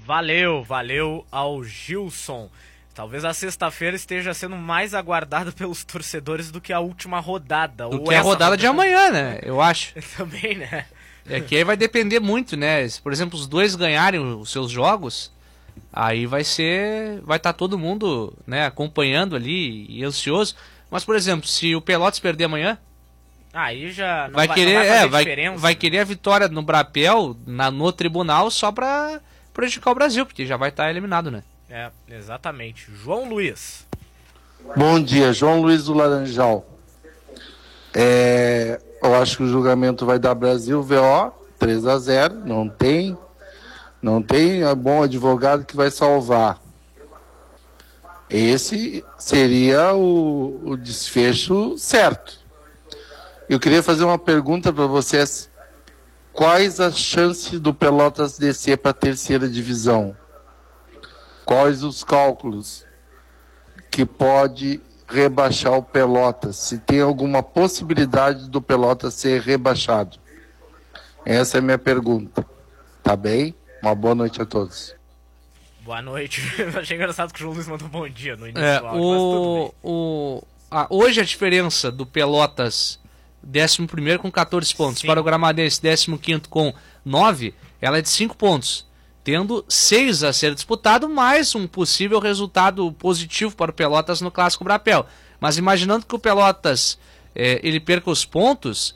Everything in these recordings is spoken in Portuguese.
Valeu ao Gilson. Talvez a sexta-feira esteja sendo mais aguardada pelos torcedores do que a última rodada. Do que a rodada de amanhã, né? Eu acho. Também, né? É que aí vai depender muito, né? Se, por exemplo, os dois ganharem os seus jogos, aí vai estar todo mundo, né, acompanhando ali e ansioso. Mas, por exemplo, se o Pelotas perder amanhã, aí já não vai querer, não vai fazer diferença. vai querer a vitória no Brapel, no tribunal, só pra prejudicar o Brasil, porque já vai estar eliminado, né? É, exatamente. João Luiz. Bom dia, João Luiz do Laranjal. Eu acho que o julgamento vai dar Brasil VO 3-0. Não tem bom advogado que vai salvar. Esse seria o desfecho certo. Eu queria fazer uma pergunta para vocês. Quais as chances do Pelotas descer para a terceira divisão? Quais os cálculos que pode rebaixar o Pelotas? Se tem alguma possibilidade do Pelotas ser rebaixado? Essa é a minha pergunta. Tá bem? Uma boa noite a todos. Boa noite. Achei engraçado que o João Luiz mandou bom dia no início do áudio, hoje a diferença do Pelotas 11º com 14 pontos, sim, para o Gramadense 15º com 9, ela é de 5 pontos, tendo 6 a ser disputado, mais um possível resultado positivo para o Pelotas no Clássico Brapel. Mas imaginando que o Pelotas ele perca os pontos,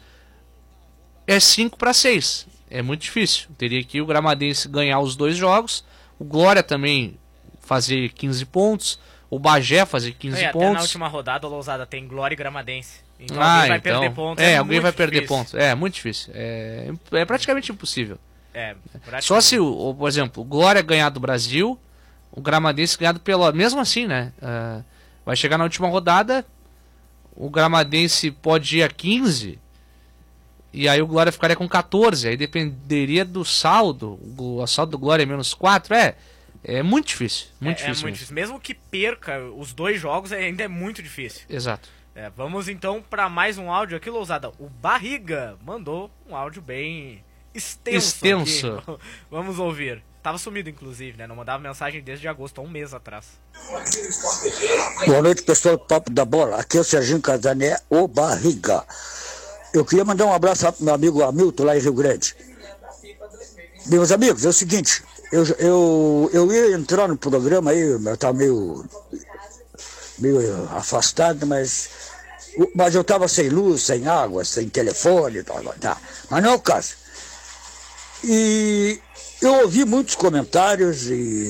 é 5-6. É muito difícil. Teria que o Gramadense ganhar os 2 jogos, o Glória também fazer 15 pontos, o Bagé fazer 15 pontos. Até na última rodada o Lousada tem Glória e Gramadense. Então alguém vai perder pontos. Alguém vai perder pontos. É muito difícil. É praticamente impossível. Praticamente. Só se, por exemplo, o Glória ganhar do Brasil, o Gramadense ganhar do Pelotas. Mesmo assim, né? Vai chegar na última rodada, o Gramadense pode ir a 15, e aí o Glória ficaria com 14. Aí dependeria do saldo. O saldo do Glória é -4. É muito difícil. Muito difícil. Mesmo que perca os 2 jogos, ainda é muito difícil. Exato. Vamos então para mais um áudio aqui, Lousada. O Barriga mandou um áudio bem extenso. Aqui. Vamos ouvir. Tava sumido, inclusive, né? Não mandava mensagem desde agosto, há um mês atrás. Boa noite, pessoal do Papo da Bola. Aqui é o Serginho Casané, o Barriga. Eu queria mandar um abraço pro meu amigo Hamilton, lá em Rio Grande. Meus amigos, é o seguinte, eu ia entrar no programa aí, eu estava meio afastado, mas eu estava sem luz, sem água, sem telefone, tá. Mas não é o caso. E eu ouvi muitos comentários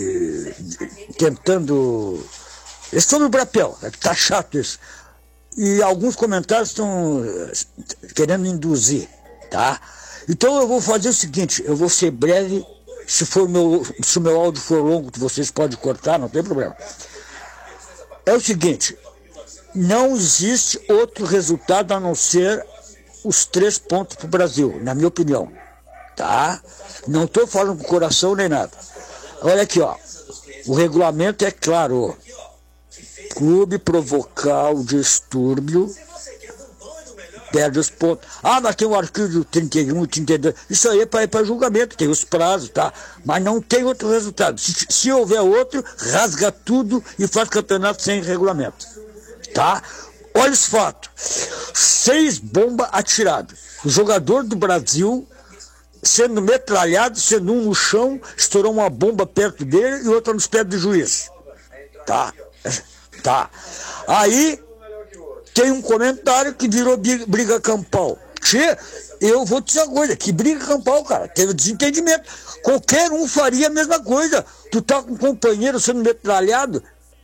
tentando... sobre o Brapel, que tá chato isso. E alguns comentários estão querendo induzir, tá? Então eu vou fazer o seguinte, eu vou ser breve, se o meu áudio for longo, vocês podem cortar, não tem problema. É o seguinte, não existe outro resultado a não ser os 3 pontos para o Brasil, na minha opinião, tá? Não estou falando com coração nem nada. Olha aqui, ó, o regulamento é claro, clube provocar o distúrbio, perde os pontos. Mas tem o artigo 31, 32, isso aí é para ir para julgamento, tem os prazos, tá? Mas não tem outro resultado. Se houver outro, rasga tudo e faz campeonato sem regulamento, tá? Olha esse fato, 6 bombas atiradas. O jogador do Brasil sendo metralhado, sendo um no chão, estourou uma bomba perto dele e outra nos pés do juiz, tá? Aí tem um comentário que virou briga campal. Eu vou te dizer uma coisa, que briga campal, cara, teve desentendimento. Qualquer um faria a mesma coisa. Tu tá com um companheiro sendo metralhado,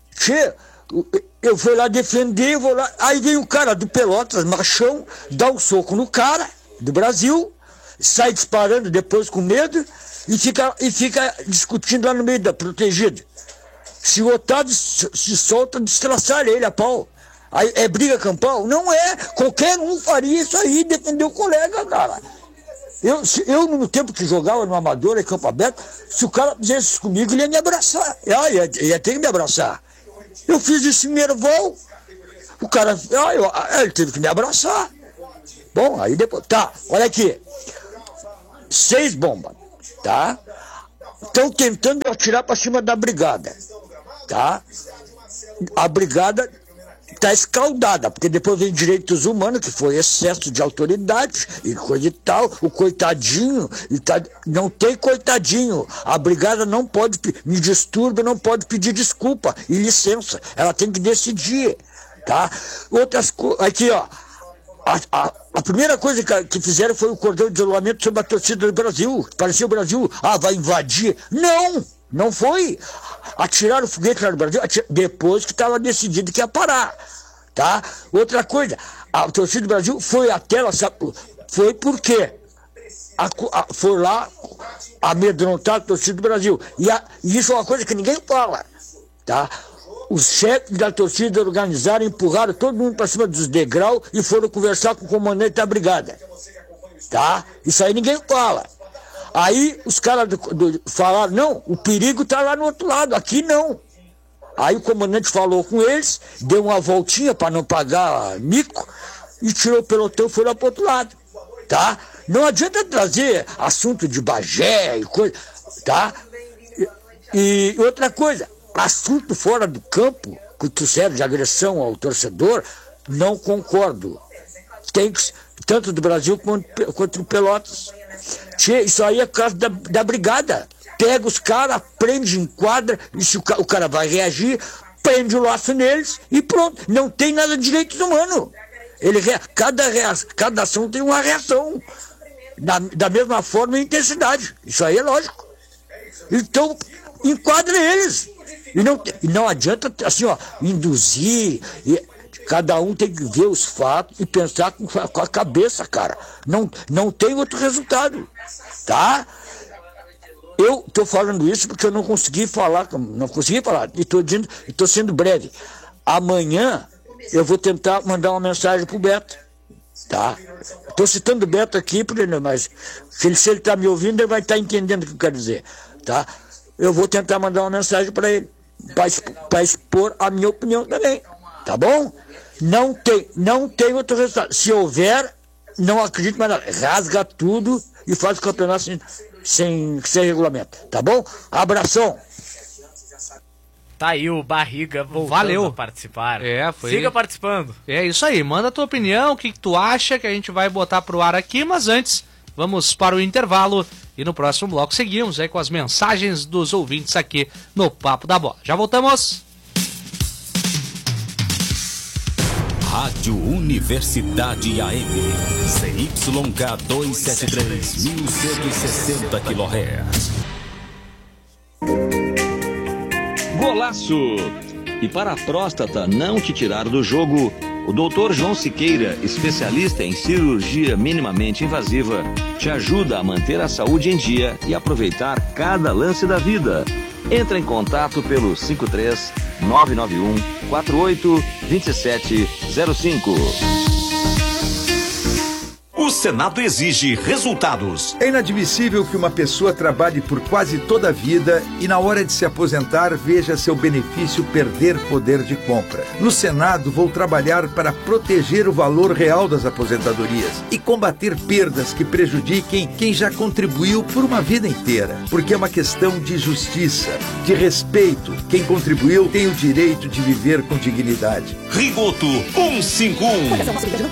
eu vou lá defender, aí vem o cara do Pelotas, machão, dá um soco no cara do Brasil, sai disparando depois com medo e fica discutindo lá no meio da protegida. Se o Otávio se solta, destraçar ele a pau. Aí é briga campal? Não é. Qualquer um faria isso aí, defender o colega, cara. Eu no tempo que jogava no Amador, em campo aberto, se o cara fizesse isso comigo, ele ia me abraçar. Ia ter que me abraçar. Eu fiz isso em Merval. O cara, ele teve que me abraçar. Bom, aí depois, tá, olha aqui. 6 bombas, tá? estão tentando atirar para cima da brigada, tá? A brigada está escaldada, porque depois vem direitos humanos, que foi excesso de autoridade e coisa e tal, o coitadinho, não tem coitadinho, a brigada não pode, me disturba, não pode pedir desculpa e licença, ela tem que decidir, tá? Outras coisas, aqui ó, a primeira coisa que fizeram foi o cordão de isolamento sobre a torcida do Brasil, parecia o Brasil, vai invadir, não foi. Atiraram o foguete lá no Brasil depois que estava decidido que ia parar, tá? Outra coisa, a torcida do Brasil foi até lá, foi porque foi lá amedrontar a torcida do Brasil. E isso é uma coisa que ninguém fala, tá? Os chefes da torcida organizaram, empurraram todo mundo para cima dos degraus e foram conversar com o comandante da brigada, tá? Isso aí ninguém fala. Aí os caras falaram, não, o perigo está lá no outro lado, aqui não. Aí o comandante falou com eles, deu uma voltinha para não pagar mico e tirou o pelotão e foi lá para o outro lado, tá? Não adianta trazer assunto de Bagé e coisa, tá? E outra coisa, assunto fora do campo, que trouxeram de agressão ao torcedor, não concordo. Tem que, tanto do Brasil quanto do Pelotas. Isso aí é caso da brigada. Pega os caras, prende, enquadra, e se o cara vai reagir, prende o laço neles e pronto. Não tem nada de direitos humanos. Cada ação tem uma reação. Da mesma forma e intensidade. Isso aí é lógico. Então, enquadra eles. E não adianta, assim, ó, induzir. Cada um tem que ver os fatos e pensar com a cabeça, cara. Não tem outro resultado, tá? Eu tô falando isso porque eu não consegui falar, e estou sendo breve. Amanhã eu vou tentar mandar uma mensagem pro Beto, tá? Estou citando o Beto aqui, mas se ele está me ouvindo, ele vai estar entendendo o que eu quero dizer, tá? Eu vou tentar mandar uma mensagem para ele, para expor a minha opinião também, tá bom? Não tem outro resultado. Se houver, não acredito mais nada. Rasga tudo e faz o campeonato sem regulamento. Tá bom? Abração. Tá aí o Barriga voltando a participar. Siga participando. É isso aí. Manda a tua opinião, o que tu acha que a gente vai botar pro ar aqui. Mas antes, vamos para o intervalo. E no próximo bloco seguimos aí com as mensagens dos ouvintes aqui no Papo da Bola. Já voltamos. Rádio Universidade AM, CYK 273, 1160 kHz. Golaço! E para a próstata não te tirar do jogo, o Dr. João Siqueira, especialista em cirurgia minimamente invasiva, te ajuda a manter a saúde em dia e aproveitar cada lance da vida. Entra em contato pelo 53 991 48 2705. O Senado exige resultados. É inadmissível que uma pessoa trabalhe por quase toda a vida e na hora de se aposentar veja seu benefício perder poder de compra. No Senado vou trabalhar para proteger o valor real das aposentadorias e combater perdas que prejudiquem quem já contribuiu por uma vida inteira. Porque é uma questão de justiça, de respeito. Quem contribuiu tem o direito de viver com dignidade. Rigoto 151.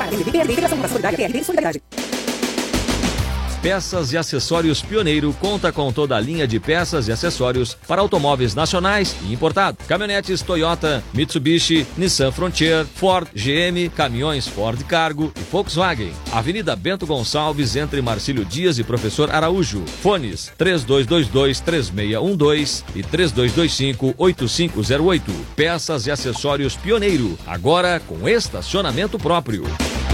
Peças e Acessórios Pioneiro conta com toda a linha de peças e acessórios para automóveis nacionais e importados. Caminhonetes Toyota, Mitsubishi, Nissan Frontier, Ford, GM, caminhões Ford Cargo e Volkswagen. Avenida Bento Gonçalves, entre Marcílio Dias e Professor Araújo. Fones 3222-3612 e 3225-8508. Peças e Acessórios Pioneiro, agora com estacionamento próprio.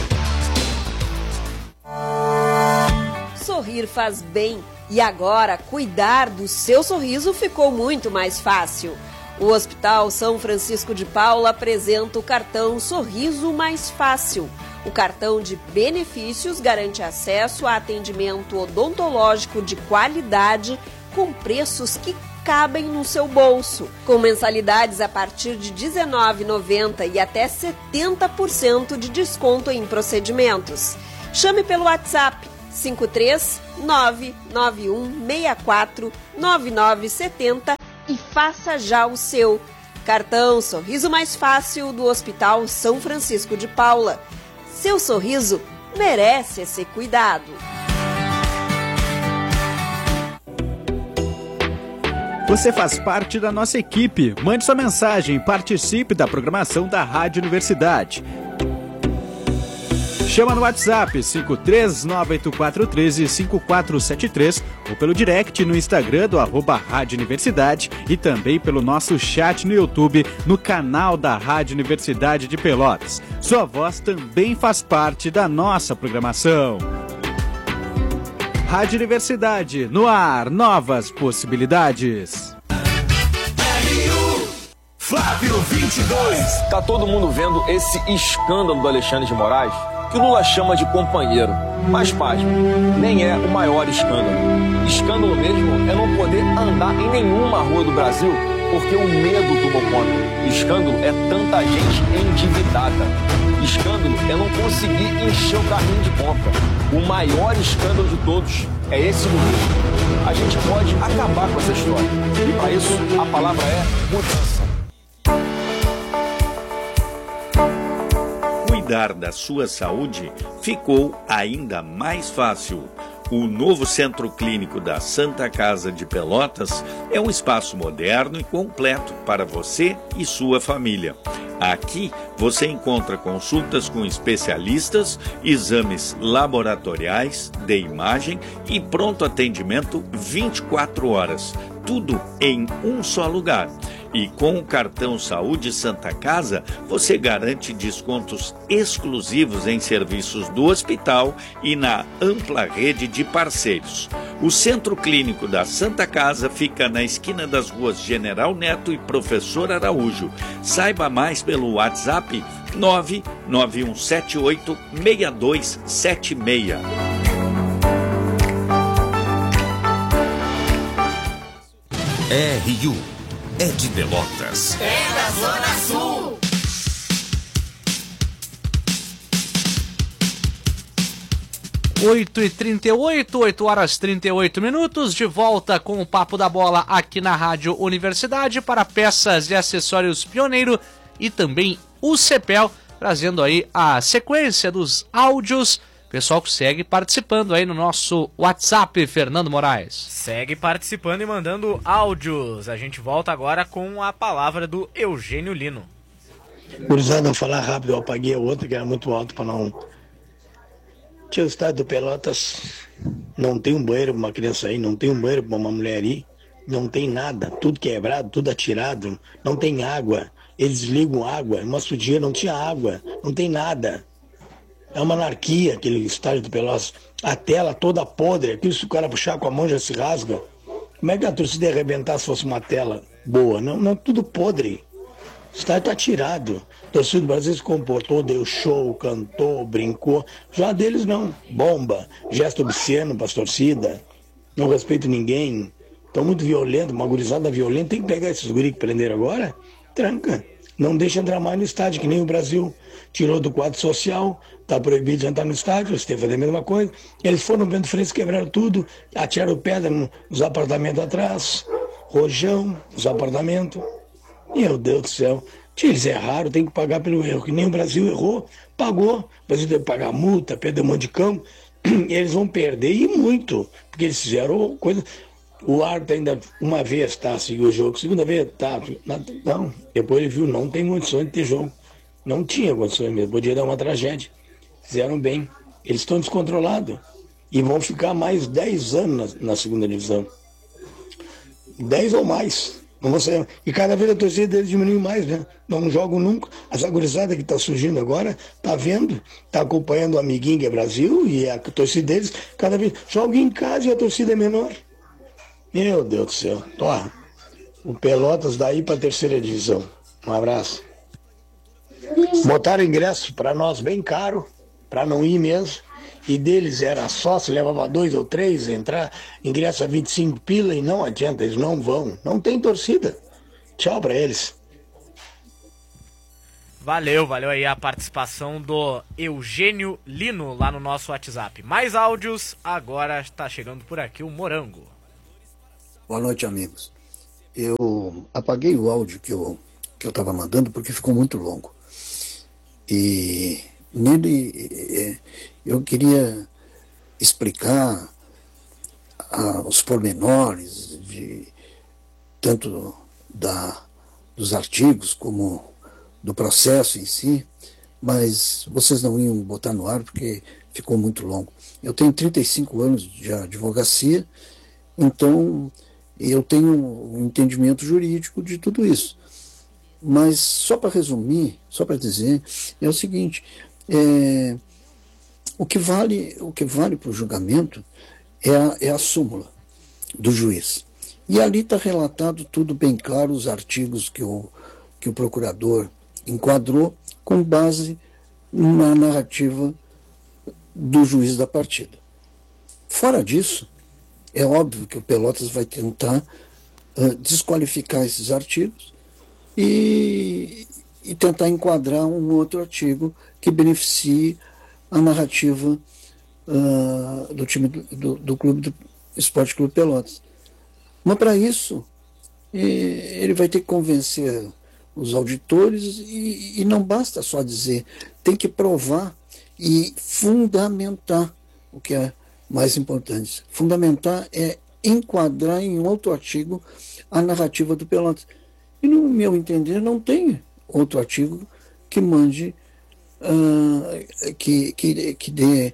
Sorrir faz bem e agora cuidar do seu sorriso ficou muito mais fácil. O Hospital São Francisco de Paula apresenta o cartão Sorriso Mais Fácil. O cartão de benefícios garante acesso a atendimento odontológico de qualidade com preços que cabem no seu bolso, com mensalidades a partir de R$ 19,90 e até 70% de desconto em procedimentos. Chame pelo WhatsApp 53991649970 e faça já o seu. Cartão Sorriso Mais Fácil do Hospital São Francisco de Paula. Seu sorriso merece esse cuidado. Você faz parte da nossa equipe. Mande sua mensagem e participe da programação da Rádio Universidade. Chama no WhatsApp 53984135473 ou pelo direct no Instagram do @Rádio Universidade e também pelo nosso chat no YouTube no canal da Rádio Universidade de Pelotas. Sua voz também faz parte da nossa programação. Rádio Universidade, no ar, novas possibilidades. Flávio 22. Tá todo mundo vendo esse escândalo do Alexandre de Moraes, que o Lula chama de companheiro. Mas, pasme, nem é o maior escândalo. Escândalo mesmo é não poder andar em nenhuma rua do Brasil porque o medo tomou conta. Escândalo é tanta gente endividada. Escândalo é não conseguir encher o carrinho de compra. O maior escândalo de todos é esse governo. A gente pode acabar com essa história. E para isso, a palavra é mudança. Cuidar da sua saúde ficou ainda mais fácil. O novo Centro Clínico da Santa Casa de Pelotas é um espaço moderno e completo para você e sua família. Aqui você encontra consultas com especialistas, exames laboratoriais, de imagem e pronto atendimento 24 horas. Tudo em um só lugar. E com o cartão Saúde Santa Casa, você garante descontos exclusivos em serviços do hospital e na ampla rede de parceiros. O Centro Clínico da Santa Casa fica na esquina das ruas General Neto e Professor Araújo. Saiba mais pelo WhatsApp 991786276. RU é de Pelotas. É da Zona Sul. Oito e 38, 8 horas 38 minutos, de volta com o Papo da Bola aqui na Rádio Universidade para peças e acessórios Pioneiro e também o Cepel, trazendo aí a sequência dos áudios. Pessoal que segue participando aí no nosso WhatsApp, Fernando Moraes. Segue participando e mandando áudios. A gente volta agora com a palavra do Eugênio Lino. Gurizada, falar rápido, eu apaguei a outra que era muito alto para não... Tinha o estádio do Pelotas, não tem um banheiro para uma criança aí, não tem um banheiro para uma mulher aí, não tem nada, tudo quebrado, tudo atirado, não tem água, eles ligam água, nosso dia não tinha água, não tem nada. É uma anarquia aquele estádio do Pelotas. A tela toda podre. Aquilo se o cara puxar com a mão já se rasga. Como é que a torcida ia arrebentar se fosse uma tela boa? Não, tudo podre. O estádio tá tirado. A torcida do Brasil se comportou, deu show, cantou, brincou. Já deles não. Bomba, gesto obsceno para as torcidas. Não respeito ninguém. Estão muito violentos, uma gurizada violenta. Tem que pegar esses guris que prenderam agora. Tranca. Não deixa entrar mais no estádio, que nem o Brasil. Tirou do quadro social, está proibido de entrar no estádio, eles têm que fazer a mesma coisa. Eles foram no Bento Freitas, quebraram tudo, atiraram pedra nos apartamentos atrás, rojão, nos apartamentos. Meu Deus do céu, eles erraram, tem que pagar pelo erro, que nem o Brasil errou, pagou. O Brasil teve que pagar multa, perdeu um monte de campo, eles vão perder, e muito, porque eles fizeram coisa... O árbitro ainda uma vez seguiu o jogo, segunda vez não, depois ele viu, não tem condições de ter jogo. Não tinha condições mesmo, podia dar uma tragédia. Fizeram bem. Eles estão descontrolados e vão ficar mais 10 anos na segunda divisão. 10 ou mais. Não vou sair. E cada vez a torcida deles diminui mais, né? Não jogam nunca. Essa gurizada que está surgindo agora, está vendo, está acompanhando o amiguinho que é Brasil e a torcida deles, cada vez joga em casa e a torcida é menor. Meu Deus do céu. Ó, o Pelotas daí para a terceira divisão. Um abraço. Botaram ingresso para nós bem caro, para não ir mesmo. E deles era só, se levava 2 ou 3, entrar, ingresso a 25 pila e não adianta, eles não vão. Não tem torcida. Tchau para eles. Valeu aí a participação do Eugênio Lino lá no nosso WhatsApp. Mais áudios, agora está chegando por aqui o Morango. Boa noite, amigos. Eu apaguei o áudio que eu estava mandando porque ficou muito longo. E nele eu queria explicar os pormenores tanto dos artigos como do processo em si, mas vocês não iam botar no ar porque ficou muito longo. Eu tenho 35 anos de advocacia, então eu tenho um entendimento jurídico de tudo isso. Mas só para resumir, só para dizer, é o seguinte, o que vale para o julgamento é a súmula do juiz. E ali está relatado tudo bem claro, os artigos que o procurador enquadrou com base na narrativa do juiz da partida. Fora disso, é óbvio que o Pelotas vai tentar desqualificar esses artigos e tentar enquadrar um outro artigo que beneficie a narrativa do time do Clube do Esporte Clube Pelotas. Mas para isso, ele vai ter que convencer os auditores e não basta só dizer, tem que provar e fundamentar, o que é mais importante. Fundamentar é enquadrar em outro artigo a narrativa do Pelotas. E no meu entender não tem outro artigo que mande, que dê,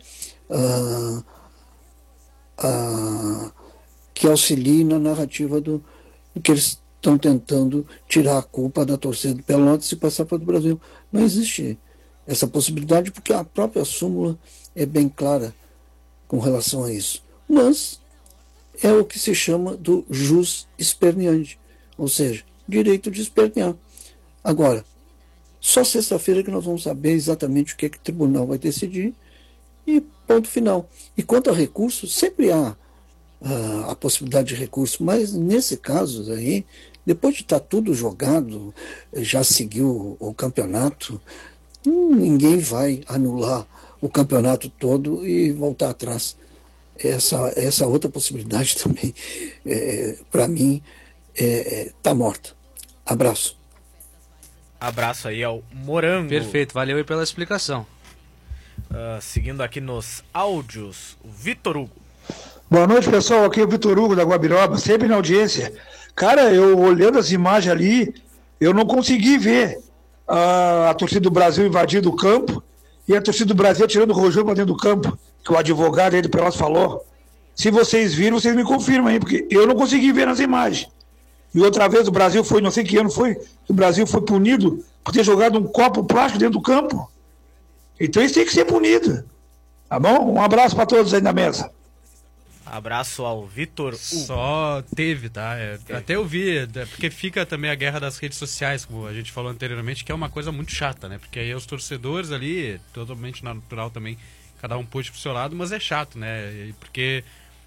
que auxilie na narrativa do que eles estão tentando tirar a culpa da torcida do Pelotas e passar para o Brasil. Não existe essa possibilidade porque a própria súmula é bem clara com relação a isso. Mas é o que se chama do jus esperneandi, ou seja, direito de espernear. Agora, só sexta-feira que nós vamos saber exatamente o que o tribunal vai decidir e ponto final. E quanto a recurso, sempre há a possibilidade de recurso, mas nesse caso aí, depois de estar tudo jogado, já seguiu o campeonato, ninguém vai anular o campeonato todo e voltar atrás. Essa outra possibilidade também, para mim, está morta. Abraço. Abraço aí ao Morango. Perfeito, valeu aí pela explicação. Seguindo aqui nos áudios, o Vitor Hugo. Boa noite, pessoal. Aqui é o Vitor Hugo da Guabiroba, sempre na audiência. Cara, eu olhando as imagens ali, eu não consegui ver a torcida do Brasil invadindo o campo e a torcida do Brasil tirando o rojão para dentro do campo, que o advogado aí do Pelotas falou. Se vocês viram, vocês me confirmam aí, porque eu não consegui ver nas imagens. E outra vez o Brasil foi, não sei que ano foi, o Brasil foi punido por ter jogado um copo plástico dentro do campo. Então isso tem que ser punido. Tá bom? Um abraço para todos aí na mesa. Abraço ao Vitor Hugo. Só teve, tá? Até eu vi, porque fica também a guerra das redes sociais, como a gente falou anteriormente, que é uma coisa muito chata, né? Porque aí os torcedores ali, totalmente natural também, cada um puxa pro seu lado, mas é chato, né? Porque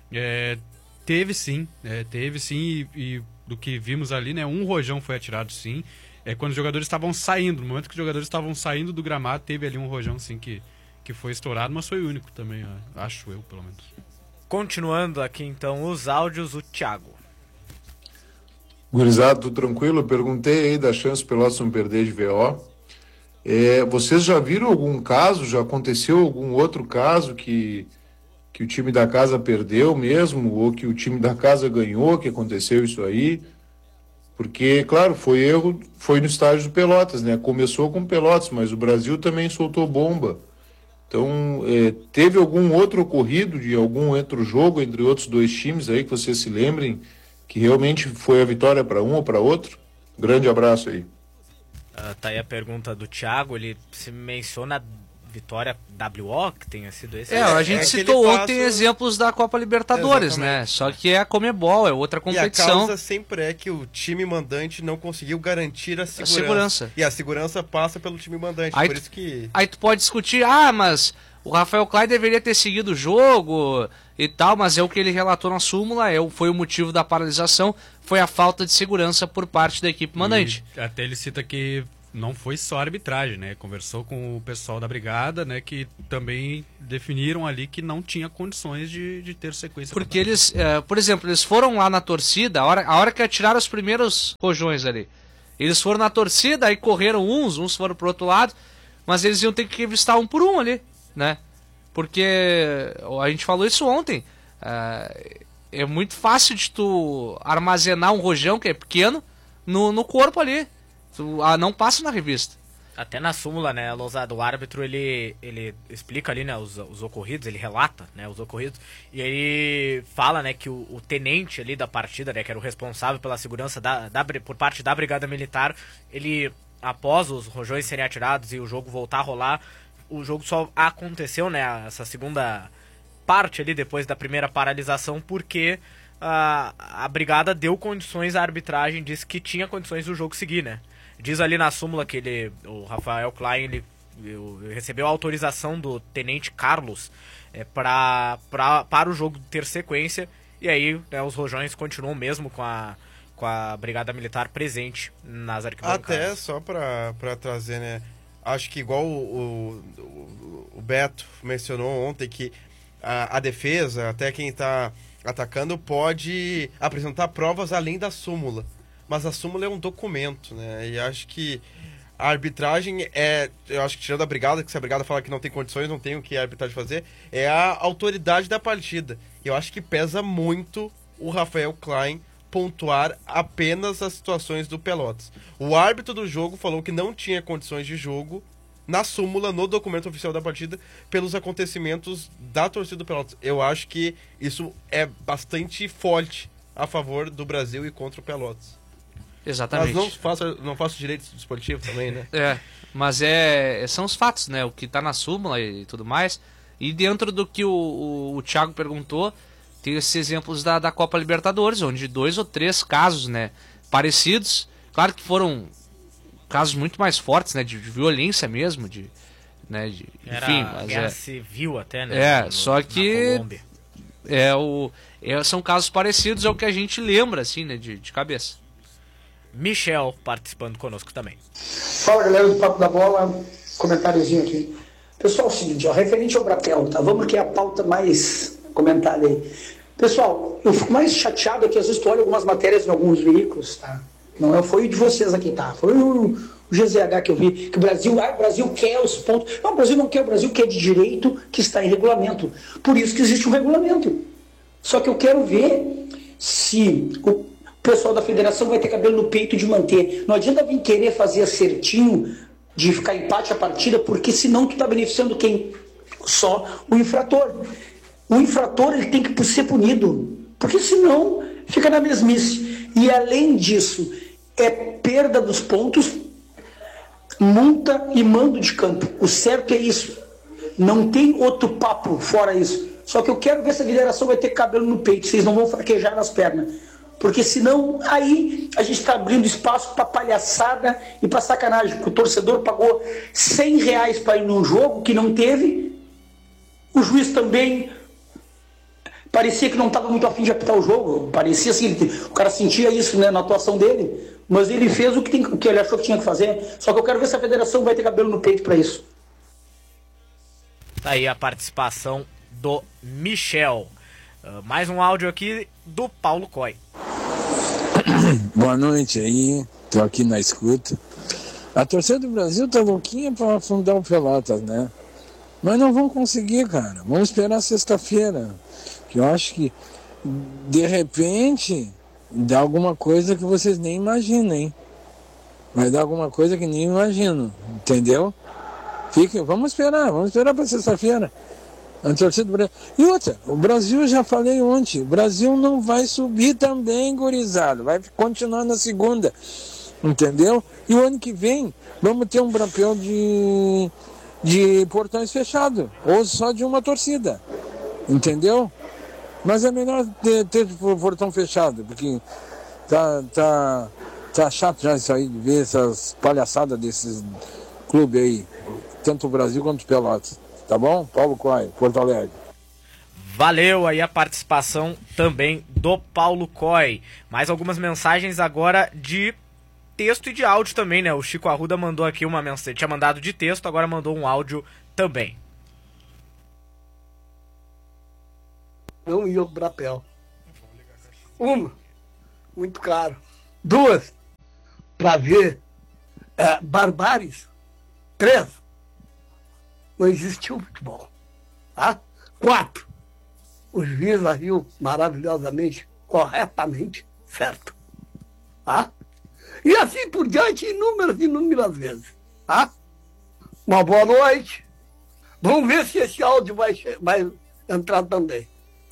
teve sim, e do que vimos ali, né? Um rojão foi atirado sim, quando os jogadores estavam saindo, no momento que os jogadores estavam saindo do gramado, teve ali um rojão sim que foi estourado, mas foi o único também, acho eu, pelo menos. Continuando aqui então os áudios, o Thiago. Gurizado, tudo tranquilo? Eu perguntei aí da chance do Pelotas não perder de VO. Vocês já viram algum caso, já aconteceu algum outro caso que o time da casa perdeu mesmo, ou que o time da casa ganhou, que aconteceu isso aí? Porque, claro, foi no estádio do Pelotas, né? Começou com Pelotas, mas o Brasil também soltou bomba. Então, teve algum outro ocorrido de algum outro jogo entre outros dois times aí que vocês se lembrem que realmente foi a vitória para um ou para outro? Grande abraço aí. Tá aí a pergunta do Thiago, ele se menciona vitória WO, que tenha sido esse? A gente citou ontem exemplos da Copa Libertadores, exatamente, né? Só que é a Comebol, é outra competição. E a causa sempre é que o time mandante não conseguiu garantir a segurança. E a segurança passa pelo time mandante, aí por isso que... Aí tu pode discutir, mas o Rafael Klein deveria ter seguido o jogo e tal, mas é o que ele relatou na súmula, foi o motivo da paralisação, foi a falta de segurança por parte da equipe mandante. E até ele cita que não foi só a arbitragem, né? Conversou com o pessoal da brigada, né? Que também definiram ali que não tinha condições de ter sequência. Porque eles, por exemplo, eles foram lá na torcida, a hora que atiraram os primeiros rojões ali. Eles foram na torcida, aí correram uns foram pro outro lado, mas eles iam ter que revistar um por um ali, né? Porque a gente falou isso ontem. É muito fácil de tu armazenar um rojão que é pequeno no corpo ali. Não passa na revista. Até na súmula, né, Lousada, o árbitro ele explica ali, né, os ocorridos, ele relata, né, os ocorridos, e ele fala, né, que o tenente ali da partida, né, que era o responsável pela segurança por parte da Brigada Militar, ele, após os rojões serem atirados e o jogo voltar a rolar, o jogo só aconteceu, né, essa segunda parte ali, depois da primeira paralisação, porque a Brigada deu condições, a arbitragem disse que tinha condições do jogo seguir, né. Diz ali na súmula que o Rafael Klein ele recebeu a autorização do Tenente Carlos para o jogo ter sequência, e aí, né, os rojões continuam mesmo com a Brigada Militar presente nas arquibancadas. Até só para trazer, né, acho que igual o Beto mencionou ontem, que a defesa, até quem está atacando, pode apresentar provas além da súmula. Mas a súmula é um documento, né? E acho que a arbitragem eu acho que tirando a brigada, que se a brigada fala que não tem condições, não tem o que a arbitragem fazer, é a autoridade da partida. E eu acho que pesa muito o Rafael Klein pontuar apenas as situações do Pelotas. O árbitro do jogo falou que não tinha condições de jogo na súmula, no documento oficial da partida, pelos acontecimentos da torcida do Pelotas. Eu acho que isso é bastante forte a favor do Brasil e contra o Pelotas. Exatamente. Mas não faço direito desportivo também, né? Mas são os fatos, né? O que tá na súmula e tudo mais. E dentro do que o Thiago perguntou, tem esses exemplos da Copa Libertadores, onde 2 ou 3 casos, né, parecidos. Claro que foram casos muito mais fortes, né? De violência mesmo, enfim. Mas guerra civil até, né? Só que são casos parecidos, é o que a gente lembra, assim, né? De cabeça. Michel participando conosco também. Fala, galera do Papo da Bola, comentáriozinho aqui. Pessoal, é o seguinte, referente ao Brapel, tá? Vamos que é a pauta mais comentada aí. Pessoal, eu fico mais chateado que às vezes tu olha algumas matérias em alguns veículos, tá? Não foi o de vocês aqui, tá? Foi o GZH que eu vi, que o Brasil quer os pontos. Não, o Brasil não quer, o Brasil quer de direito que está em regulamento. Por isso que existe um regulamento. Só que eu quero ver se o pessoal da federação vai ter cabelo no peito de manter. Não adianta vir querer fazer acertinho de ficar empate a partida, porque senão tu está beneficiando quem? Só o infrator. O infrator ele tem que ser punido, porque senão fica na mesmice. E além disso, é perda dos pontos, multa e mando de campo. O certo é isso. Não tem outro papo fora isso. Só que eu quero ver se a federação vai ter cabelo no peito, vocês não vão fraquejar nas pernas. Porque senão, aí a gente está abrindo espaço para palhaçada e para sacanagem. Porque o torcedor pagou R$100 para ir num jogo que não teve. O juiz também parecia que não estava muito afim de apitar o jogo. Parecia assim, o cara sentia isso, né, na atuação dele. Mas ele fez o que ele achou que tinha que fazer. Só que eu quero ver se a federação vai ter cabelo no peito para isso. Tá aí a participação do Michel. Mais um áudio aqui do Paulo Coy. Boa noite aí, tô aqui na escuta. A torcida do Brasil tá louquinha para afundar o Pelotas, né? Mas não vão conseguir, cara. Vamos esperar sexta-feira. Que eu acho que, de repente, dá alguma coisa que vocês nem imaginam, hein? Vai dar alguma coisa que nem imagino, entendeu? Vamos esperar para sexta-feira. A torcida do Brasil. E outra, o Brasil, já falei ontem, o Brasil não vai subir também, gurizado. Vai continuar na segunda. Entendeu? E o ano que vem, vamos ter um Brapel de portões fechados. Ou só de uma torcida. Entendeu? Mas é melhor ter portão fechado, porque tá chato já isso aí, de ver essas palhaçadas desses clubes aí. Tanto o Brasil quanto o Pelotas. Tá bom? Paulo Coy, Porto Alegre. Valeu aí a participação também do Paulo Coy. Mais algumas mensagens agora de texto e de áudio também, né? O Chico Arruda mandou aqui uma mensagem, tinha mandado de texto, agora mandou um áudio também. Não ia o Brapel. Uma, muito claro. Duas, para ver barbáries. Três, não existiu futebol. Tá? 4, o juiz agiu maravilhosamente, corretamente, certo. Tá? E assim por diante, inúmeras vezes. Tá? Uma boa noite. Vamos ver se esse áudio vai entrar também.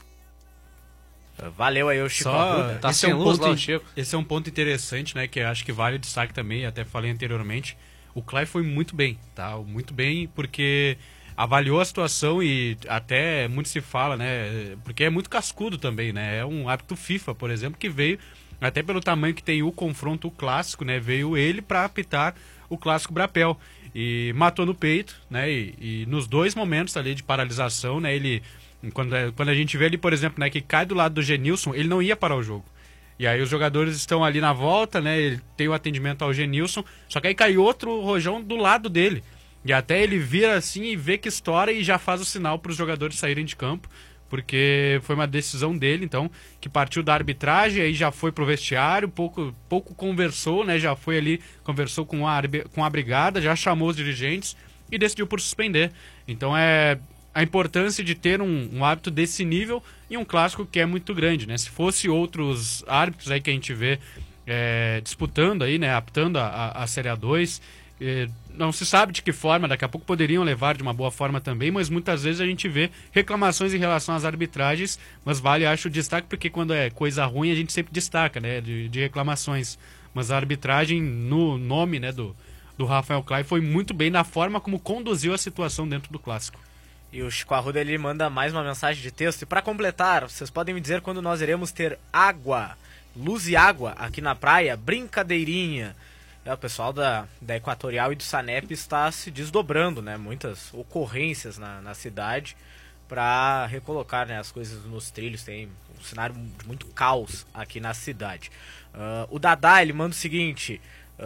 Valeu aí o Chico Arruda. Tá sem luz lá o Chico. Esse é um ponto interessante, né, que eu acho que vale destaque também, até falei anteriormente. O Clay foi muito bem, tá? Muito bem, porque avaliou a situação e até muito se fala, né? Porque é muito cascudo também, né? É um árbitro FIFA, por exemplo, que veio, até pelo tamanho que tem o confronto clássico, né? Veio ele para apitar o clássico Brapel. E matou no peito, né? E nos dois momentos ali de paralisação, né? Ele, quando a gente vê ali, por exemplo, né, que cai do lado do Genilson, ele não ia parar o jogo. E aí os jogadores estão ali na volta, né? Ele tem o atendimento ao Genilson, só que aí cai outro rojão do lado dele. E até ele vira assim e vê que estoura e já faz o sinal para os jogadores saírem de campo, porque foi uma decisão dele, então, que partiu da arbitragem, aí já foi pro vestiário, pouco conversou, né? Já foi ali, conversou com a brigada, já chamou os dirigentes e decidiu por suspender. Então é a importância de ter um árbitro desse nível e um clássico que é muito grande, né? Se fosse outros árbitros aí que a gente vê disputando aí, né? Apitando a Série A2, não se sabe de que forma, daqui a pouco poderiam levar de uma boa forma também, mas muitas vezes a gente vê reclamações em relação às arbitragens, mas vale, acho, o destaque, porque quando é coisa ruim a gente sempre destaca, né? De reclamações. Mas a arbitragem, no nome, né, do Rafael Clay, foi muito bem na forma como conduziu a situação dentro do clássico. E o Chico Arruda, ele manda mais uma mensagem de texto. E para completar, vocês podem me dizer quando nós iremos ter água, luz e água aqui na praia? Brincadeirinha. O pessoal da Equatorial e do Sanep está se desdobrando, né? Muitas ocorrências na cidade para recolocar, né, as coisas nos trilhos. Tem um cenário de muito caos aqui na cidade. O Dadá, ele manda o seguinte...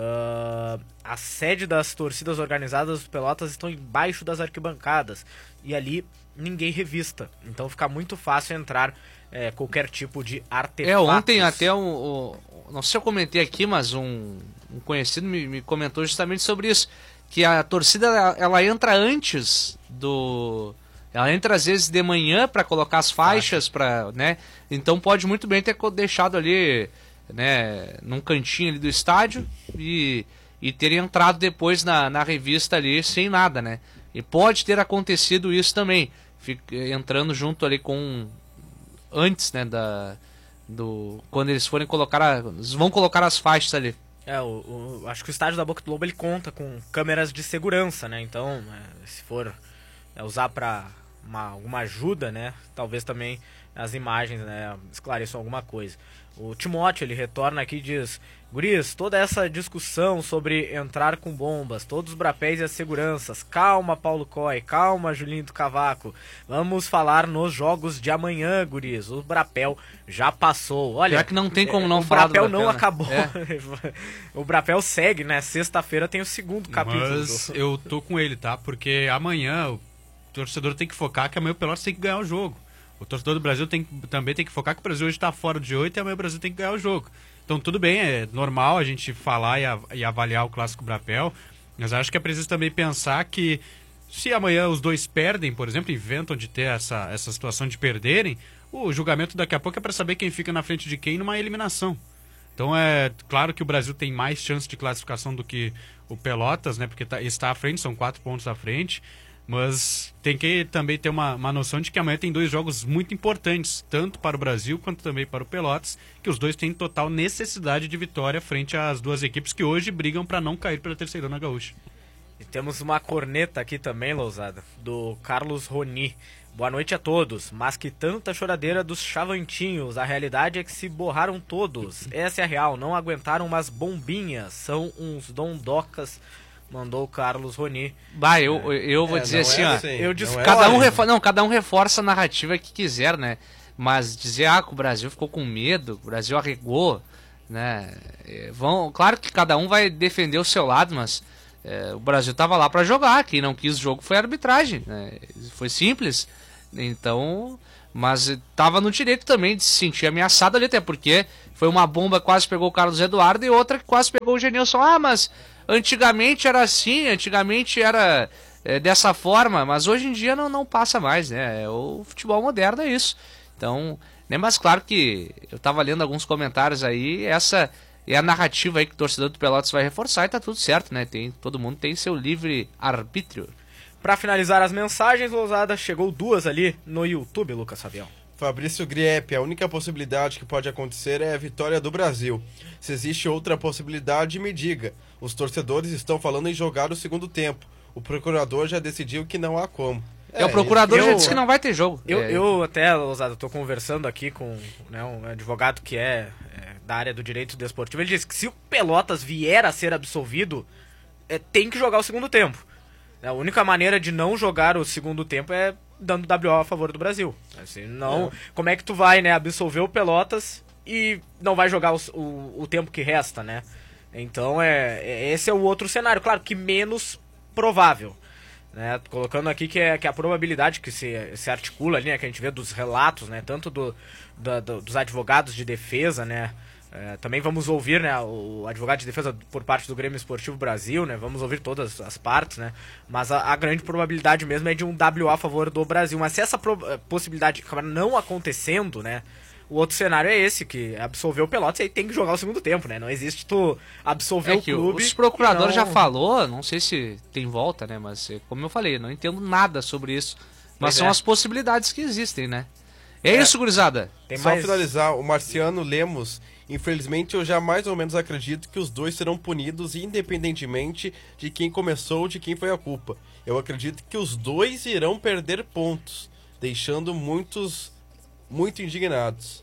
a sede das torcidas organizadas dos Pelotas estão embaixo das arquibancadas e ali ninguém revista, então fica muito fácil entrar qualquer tipo de artefatos. Ontem até não sei se eu comentei aqui, mas um conhecido me comentou justamente sobre isso, que a torcida ela entra antes ela entra às vezes de manhã para colocar as faixas, né? Então pode muito bem ter deixado ali, né, num cantinho ali do estádio e ter entrado depois na revista ali sem nada, né? E pode ter acontecido isso também, entrando junto ali antes, né, quando eles forem eles vão colocar as faixas ali. Acho que o estádio da Boca do Lobo ele conta com câmeras de segurança, né? Então, se for usar para alguma ajuda, né? Talvez também as imagens, né, esclareçam alguma coisa. O Timóteo, ele retorna aqui e diz: guris, toda essa discussão sobre entrar com bombas, todos os brapéis e as seguranças, calma Paulo Coy, calma Julinho do Cavaco, vamos falar nos jogos de amanhã, guris, o brapel já passou. Olha, já que não tem como não falar do brapel, não acabou. O brapel segue, né, sexta-feira tem o segundo capítulo. Mas eu tô com ele, tá, porque amanhã o torcedor tem que focar que amanhã o Pelotas tem que ganhar o jogo. O torcedor do Brasil também tem que focar que o Brasil hoje está fora de 8 e amanhã o Brasil tem que ganhar o jogo. Então tudo bem, é normal a gente falar e avaliar o Clássico Brapel, mas acho que é preciso também pensar que se amanhã os dois perdem, por exemplo, inventam de ter essa situação de perderem, o julgamento daqui a pouco é para saber quem fica na frente de quem numa eliminação. Então é claro que o Brasil tem mais chance de classificação do que o Pelotas, né, porque está à frente, são 4 pontos à frente. Mas tem que também ter uma noção de que amanhã tem 2 jogos muito importantes, tanto para o Brasil quanto também para o Pelotas, que os dois têm total necessidade de vitória frente às duas equipes que hoje brigam para não cair pela Terceirona Gaúcha. E temos uma corneta aqui também, Lousada, do Carlos Roni. Boa noite a todos, mas que tanta choradeira dos chavantinhos, a realidade é que se borraram todos. Essa é a real, não aguentaram umas bombinhas, são uns dondocas. Mandou o Carlos Roni. Eu vou dizer assim, ó. Assim, cada um reforça a narrativa que quiser, né? Mas dizer que o Brasil ficou com medo, o Brasil arregou, né? Claro que cada um vai defender o seu lado, mas o Brasil estava lá para jogar. Quem não quis o jogo foi a arbitragem, né? Foi simples. Então, mas estava no direito também de se sentir ameaçado ali, até porque foi uma bomba que quase pegou o Carlos Eduardo e outra que quase pegou o Genilson. Mas antigamente era assim, antigamente era dessa forma, mas hoje em dia não passa mais, né? O futebol moderno é isso. Então, né, mas claro que eu estava lendo alguns comentários aí, essa é a narrativa aí que o torcedor do Pelotas vai reforçar e tá tudo certo, né? Todo mundo tem seu livre arbítrio. Para finalizar as mensagens, Lousada, chegou 2 ali no YouTube, Lucas Fabião. Fabrício Griepe, a única possibilidade que pode acontecer é a vitória do Brasil. Se existe outra possibilidade, me diga. Os torcedores estão falando em jogar o segundo tempo. O procurador já decidiu que não há como. O procurador já disse que não vai ter jogo. Eu até, Lousada, estou conversando aqui com um advogado que é da área do direito desportivo. Ele disse que se o Pelotas vier a ser absolvido, tem que jogar o segundo tempo. A única maneira de não jogar o segundo tempo é dando WO a favor do Brasil. Assim, não, como é que tu vai, né, absolver o Pelotas e não vai jogar o tempo que resta, né? Então, esse é o outro cenário. Claro que menos provável. Né? Colocando aqui que a probabilidade que se articula ali, né, que a gente vê dos relatos, né, tanto dos advogados de defesa, né, também vamos ouvir, né, o advogado de defesa por parte do Grêmio Esportivo Brasil, né, vamos ouvir todas as partes, né, mas a grande probabilidade mesmo é de um WO a favor do Brasil. Mas se essa possibilidade acabar não acontecendo, né, o outro cenário é esse, que absolver o Pelotas, aí tem que jogar o segundo tempo, né? Não existe tu absolver o clube. Os procuradores já falou, não sei se tem volta, né? Mas como eu falei, não entendo nada sobre isso. Mas são as possibilidades que existem, né? É isso, gurizada. Só finalizar, o Marciano Lemos, infelizmente eu já mais ou menos acredito que os dois serão punidos independentemente de quem começou ou de quem foi a culpa. Eu acredito que os dois irão perder pontos, deixando muitos muito indignados.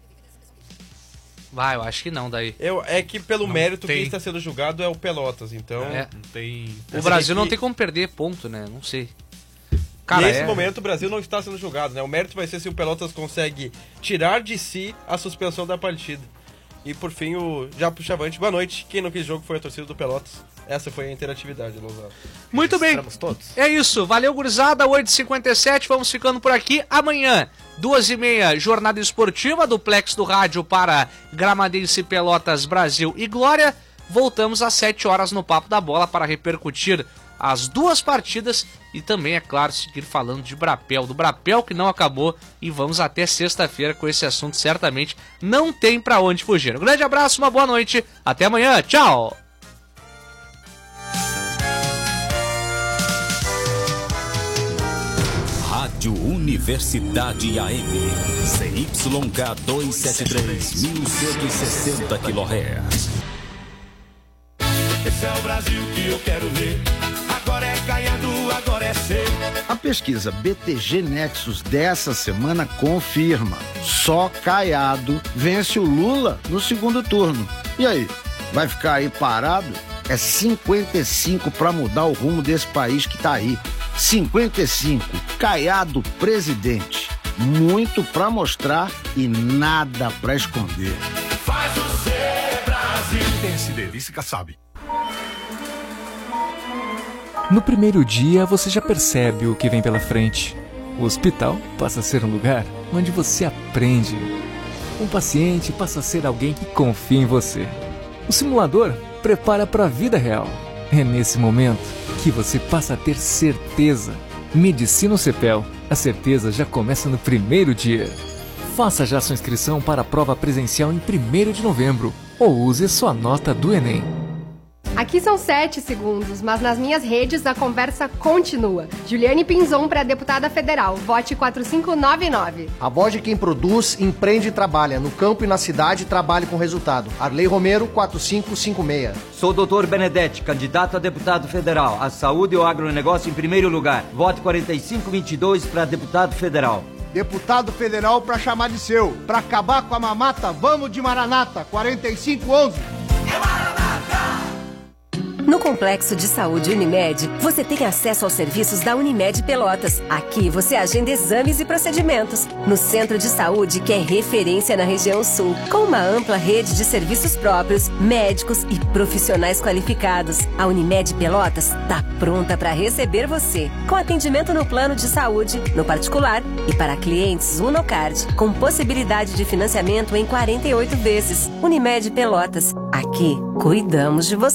Eu acho que não daí. É que pelo mérito quem está sendo julgado é o Pelotas, então... Não tem... O Brasil não tem como perder ponto, né? Não sei. Cara, nesse momento o Brasil não está sendo julgado, né? O mérito vai ser se o Pelotas consegue tirar de si a suspensão da partida. E por fim, já pro Chavante, boa noite. Quem não quis jogo foi a torcida do Pelotas. Essa foi a interatividade, Lousada. Muito bem. É isso. Valeu, gurizada. 8h57. Vamos ficando por aqui. Amanhã, 2h30, jornada esportiva do Plex do Rádio para Gramadense, Pelotas, Brasil e Glória. Voltamos às 7 horas no Papo da Bola para repercutir as duas partidas e também, é claro, seguir falando de Brapel, do Brapel que não acabou, e vamos até sexta-feira com esse assunto, certamente não tem pra onde fugir. Um grande abraço, uma boa noite, até amanhã, tchau! Rádio Universidade AM, CYK 273, 1160 kHz. Esse é o Brasil que eu quero ver. Agora é Caiado, agora é ser. A pesquisa BTG Nexus dessa semana confirma: só Caiado vence o Lula no segundo turno. E aí, vai ficar aí parado? É 55 para mudar o rumo desse país que tá aí. 55, Caiado presidente. Muito para mostrar e nada para esconder. Faz o ser Brasil. Tem esse delícia que sabe. No primeiro dia, você já percebe o que vem pela frente. O hospital passa a ser um lugar onde você aprende. Um paciente passa a ser alguém que confia em você. O simulador prepara para a vida real. É nesse momento que você passa a ter certeza. Medicina CEPEL. A certeza já começa no primeiro dia. Faça já sua inscrição para a prova presencial em 1º de novembro. Ou use sua nota do Enem. Aqui são 7 segundos, mas nas minhas redes a conversa continua. Juliane Pinzon para deputada federal. Vote 4599. A voz de quem produz, empreende e trabalha. No campo e na cidade, trabalhe com resultado. Arley Romero, 4556. Sou o Dr. Benedetti, candidato a deputado federal. A saúde e o agronegócio em primeiro lugar. Vote 4522 para deputado federal. Deputado federal para chamar de seu. Para acabar com a mamata, vamos de Maranata, 4511. No Complexo de Saúde Unimed, você tem acesso aos serviços da Unimed Pelotas. Aqui você agenda exames e procedimentos. No centro de saúde que é referência na região sul, com uma ampla rede de serviços próprios, médicos e profissionais qualificados. A Unimed Pelotas está pronta para receber você, com atendimento no plano de saúde, no particular e para clientes Unocard, com possibilidade de financiamento em 48 vezes. Unimed Pelotas, aqui cuidamos de você.